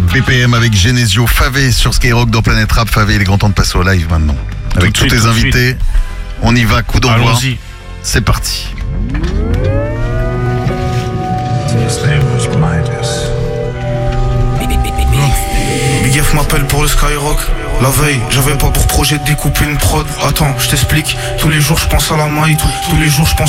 BPM avec Genesio, Favé sur Skyrock dans Planète Rap. Favé, il est grand temps de passer au live maintenant. Avec tous tes invités, on y va, coup d'envoi. Allons-y. C'est parti. Big F m'appelle pour le Skyrock. La veille, j'avais pas pour projet de découper une prod. Attends, je t'explique. Tous les jours je pense à la maille, tous les jours je pense